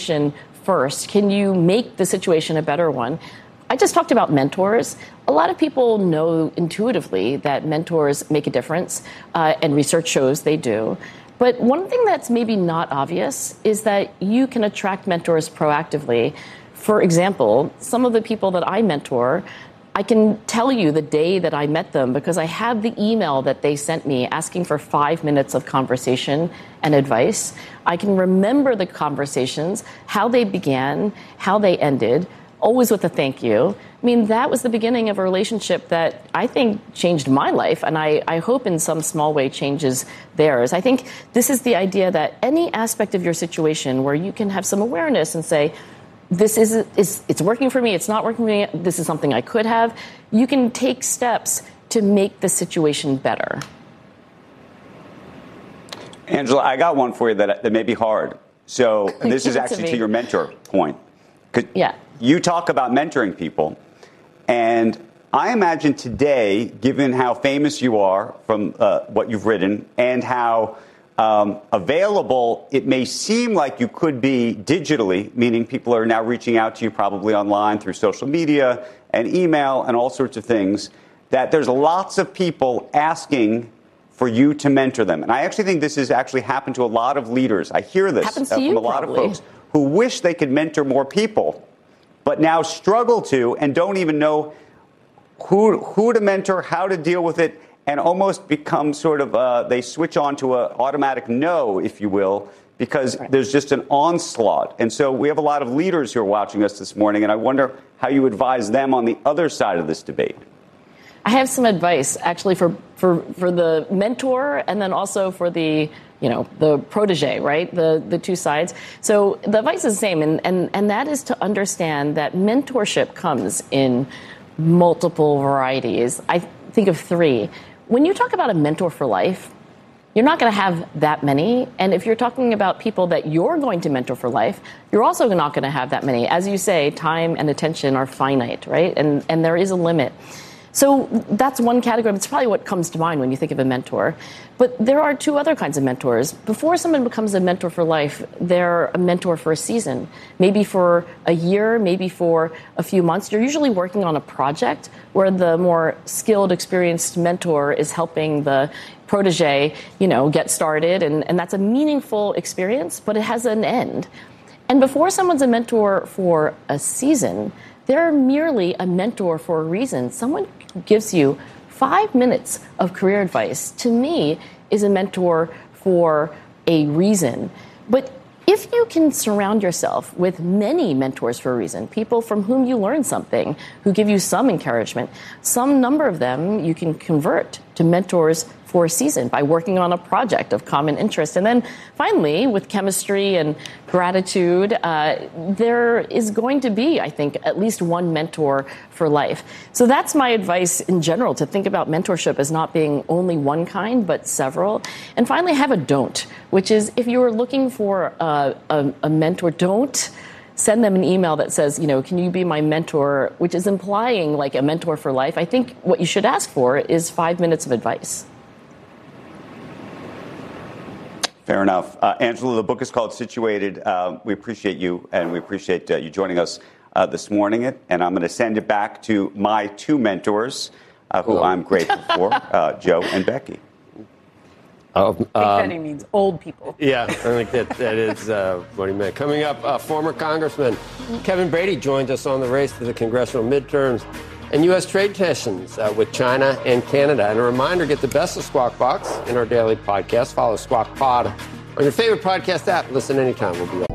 situation first? Can you make the situation a better one? I just talked about mentors. A lot of people know intuitively that mentors make a difference, and research shows they do. But one thing that's maybe not obvious is that you can attract mentors proactively. For example, some of the people that I mentor, I can tell you the day that I met them because I have the email that they sent me asking for 5 minutes of conversation and advice. I can remember the conversations, how they began, how they ended, always with a thank you. I mean, that was the beginning of a relationship that I think changed my life, and I hope in some small way changes theirs. I think this is the idea that any aspect of your situation where you can have some awareness and say, this it's working for me, it's not working for me, this is something I could have. You can take steps to make the situation better. Angela, I got one for you that may be hard. So this is actually to your mentor point. Yeah. You talk about mentoring people, and I imagine today, given how famous you are from what you've written and how available it may seem like you could be digitally, meaning people are now reaching out to you probably online through social media and email and all sorts of things, that there's lots of people asking for you to mentor them. And I actually think this has actually happened to a lot of leaders. I hear this from a lot of folks who wish they could mentor more people, but now struggle to and don't even know who to mentor, how to deal with it, and almost become sort of, they switch on to an automatic no, if you will, because there's just an onslaught. And so we have a lot of leaders who are watching us this morning, and I wonder how you advise them on the other side of this debate. I have some advice, actually, for the mentor and then also for the protege, right? The two sides. So the advice is the same, and that is to understand that mentorship comes in multiple varieties. I think of 3. When you talk about a mentor for life, you're not going to have that many. And if you're talking about people that you're going to mentor for life, you're also not going to have that many. As you say, time and attention are finite, right? And there is a limit. So that's one category. It's probably what comes to mind when you think of a mentor. But there are 2 other kinds of mentors. Before someone becomes a mentor for life, they're a mentor for a season, maybe for a year, maybe for a few months. You're usually working on a project where the more skilled, experienced mentor is helping the protege, get started. And that's a meaningful experience, but it has an end. And before someone's a mentor for a season, they're merely a mentor for a reason. Someone gives you 5 minutes of career advice, to me, is a mentor for a reason. But if you can surround yourself with many mentors for a reason, people from whom you learn something, who give you some encouragement, some number of them you can convert to mentors for a season by working on a project of common interest. And then finally, with chemistry and gratitude, there is going to be, I think, at least one mentor for life. So that's my advice in general, to think about mentorship as not being only one kind, but several. And finally, have a don't, which is if you are looking for a mentor, don't send them an email that says, can you be my mentor, which is implying like a mentor for life. I think what you should ask for is 5 minutes of advice. Fair enough. Angela, the book is called Situated. We appreciate you, and we appreciate you joining us this morning. And I'm going to send it back to my 2 mentors, who I'm grateful for, Joe and Becky. Big Betty means old people. Yeah, I think that is what he meant. Coming up, former Congressman Kevin Brady joins us on the race to the congressional midterms and U.S. trade tensions with China and Canada. And a reminder, get the best of Squawk Box in our daily podcast. Follow Squawk Pod on your favorite podcast app. Listen anytime. We'll be right back.